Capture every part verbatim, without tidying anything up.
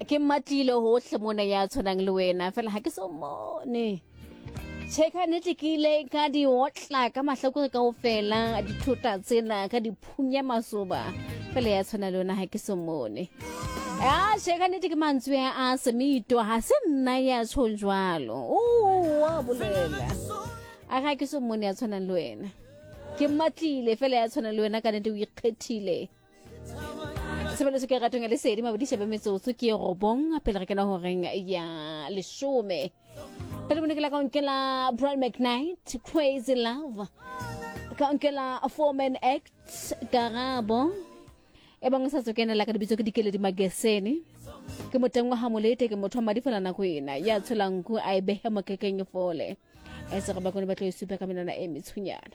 ke matlile hohle mona ya tshwanang le wena fela ha ke so mone cheka nete ke ile ka di hotla ka mahloko ka o fela di thota tsena ka di phunya masoba fela ya tshwana le wena ha ke so mone ya cheka nete ke mantswe a semito ha se nna ya tshonjwalo o wa bolela a ga ke so mone ya tshwana le wena ke matlile fela ya tshwana le wena ka nete o ikgethile sebele se ke ratong le sedi mabodi shebe metsotso ke robong a pele re kena ho reng ya leshome pele mone ke la ka onkela Brian McKnight Crazy Love ka onkela Foreman Act Garabo e bang sa tsokena la ka dibitso ke dikele di mageseni ke motengwa ha molete ke motho madi fela na go ena ya tsholang go a e behe mo kekeng fole e se ga ba kone ba tlo isupa ka menana e mitshunyana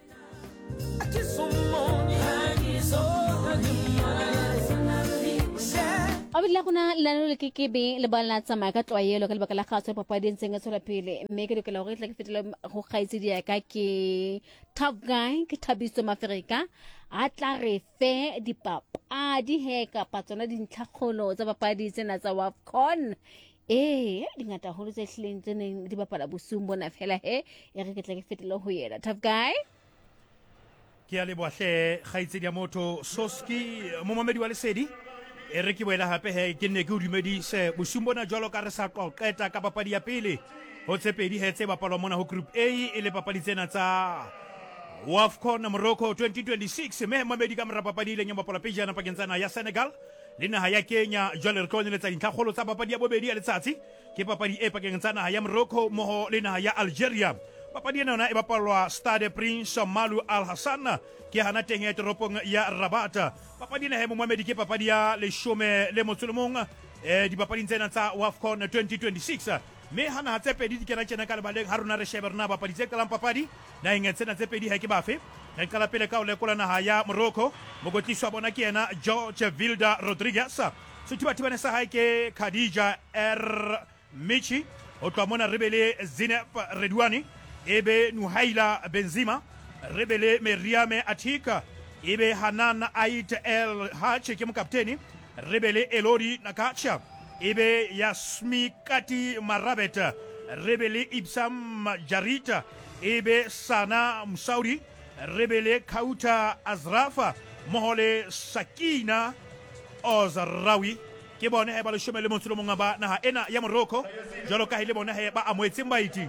Abila kuna lano le kekebe le bala tsamaya ka tloyelo ka lebaka la kgatso papadi ntseng e tshola pele mme ke lokela go tla ke fetela go gaitsedi ya ka ke Tough Guy ke Thabiso Maferika a tla re fe dipapadi he ka patsona dintlhakgolo tsa papadi tsena tsa WAFCON eh dingata holo tse hlileng tsene di bapala bosung bona fela he e re ke tla ke fetela ho yena Tough Guy ke a lebohle gaitsedi ya motho Soski momamedi wa lesedi e re ke boela hape he ke nne ke o dumedise bosung bona jwalo ka re sa qoqeta ka papadi ya pele ho tshepedi he tse bapalwa mona ho group A e le papadi tsena tsa WAFCON Morocco twenty twenty-six me mamedi ka mora papadi le nyamba pala pejana pakeng tsa naha ya Senegal le naha ya Kenya jwale re tlo neletsa dintlhakgolo tsa papadi ya bobedi ya letsatsi ke papadi e pakeng tsa naha ya Morocco moho le naha ya Algeria papadi ena e bapalwa Stade Prince Malu Al Hassan ke hana teng ya toropong ya Rabat papadi ena he momamedi ke papadi ya leshome le motsolomong eh di papadi tsena tsa WAFCON twenty twenty-six me hana ha tse pedi di kena tsena ka le baleng ha rona re shebe rena papadi tse kalang papadi na inga tsena tse pedi ha ke bafe re kala pele ka o lekola naha ya Morocco mogotliswa bona ke ena George Vilda Rodriguez sethibathibane sa hae ke Khadija R Michi o tloa mona rebele Zineb Redouani ebe Nuhaila Benzima rebele Meriame Atika ebe Hanan Ait El Hach ke mokapteni rebele Elori Nakacha ebe Yasmi Kati Marabet rebele Ibsam Jarita ebe Sana Musauri rebele Kauta Azrafa mohole Sakina Ozrawi ke bone he ba le shome le motsulo mongaba naha ena ya Morocco jalo ka ile bona he ba amoetseng baiti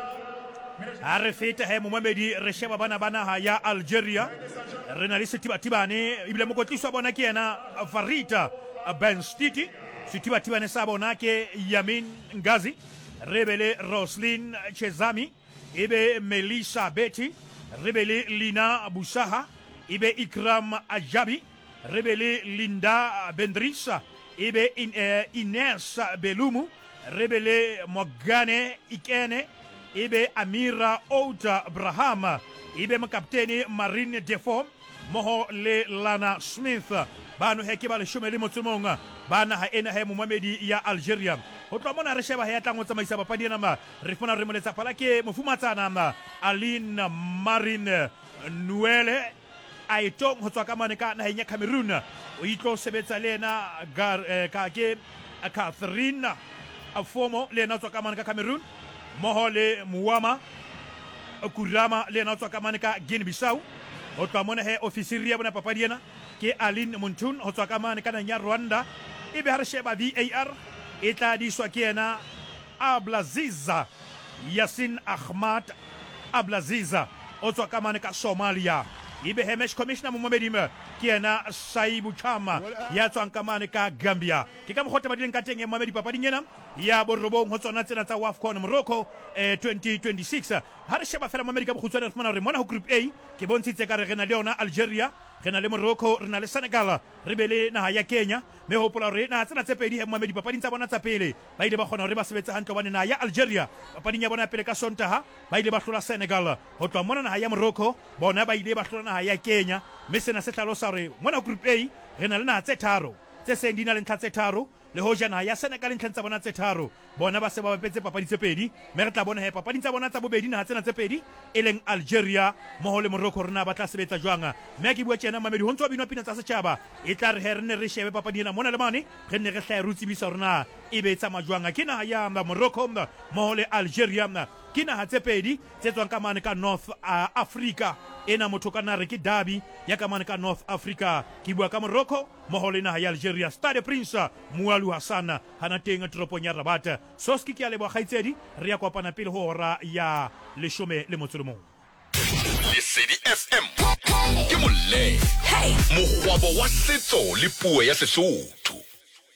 a re feta he momamedi re sheba bana bana ha ya Algeria re na le setibatibane ibile mokotliswa bona ke ena Farita Ben Stiti setibatibane sa bona ke Yamin Ngazi rebele Roslin Chezami ibe Melissa Betty rebele Lina Busaha ibe Ikram Ajabi rebele Linda Bendrissa ibe in, eh, Ines Belumu rebele Mogane Ikene ibe Amira Outa Brahama ibe mkapteni Marine Defo moho le Lana Smith bano heke ba le shome le motsomonga bana ha ena he momamedi ya Algeria ho tloa mona re sheba he tlango tsamaisa papadi ena ma re fona re moletsa pala ke mofumatsana ma Aline Marine Nuele aitong ho tswa ka mane ka naheng ya Cameroon o itlo sebetsa le ena eh, ka ke Catherine Afomo le ena tswa ka mane ka Cameroon mohole Muama Kurama le ena tswa ka mane ka Guinea Bissau o tloa mona he ofisiri ya bona papadi ena ke Aline Muntun ho tswa ka mane ka naheng ya Rwanda ebe ha re sheba V A R e tla diswa ke ena Ablaziza Yasin Ahmad Ablaziza o tswa ka mane ka Somalia ibe he match commissioner momamedi me ke ena Saibu Chama ya tswang ka mane ka Gambia ke ka mogota badileng ka teng e momamedi papading ena ya borobong ho tsona tsena tsa WAFCON Morocco eh, twenty twenty-six ha re sheba fela momamedi ka bokhutswana re fumana re mona ho group A ke bontshitse ka re re na le yona Algeria re na le Morocco re na le Senegal re be le naha ya Kenya me hopola re na tsena tse pedi he momamedi papading tsa bona tsa pele ba ile ba khona hore ba sebetsa hantle bane naha ya Algeria papading ya bona pele ka Sontaha ba ile ba hlola Senegal ho tloa mona naha ya Morocco bona ba ile ba hlola naha ya Kenya me sena se tlalosa re mona group A re na le naha tse tharo tse seng di na le ntlha tse tharo le hoja naha ya Senegal ntlheng tsa bona tse tharo bona ba se ba bapetse papadi tse pedi mme re tla bona he papadi tsa bona tsa bobedi naha tsena tse pedi e leng Algeria mmoho le Morocco rena ba tla sebetsa jwang mme ke bua tjena mamedi ho ntse binwa pina tsa setjhaba e tla re he re ne re shebe papadi ena mona le mane re ne re hlae re tsebisa rena e be tsa majwang ke naha ya Morocco mmoho le Algeria ke naha tse pedi tse tswang ka mane ka North uh, Africa ena motho ka nare ke derby ya ka mane ka North Africa ke bua ka Morocco mmoho le naha ya Algeria. Stade Prince Moualou Hassan hana teng toropong ya Rabat. Soski ke a leboha kgaitsedi re ya kopana pele ho hora ya leshome le motso le mong. Lesedi F M ke molle mogwabo wa setso le puo ya Sesotho.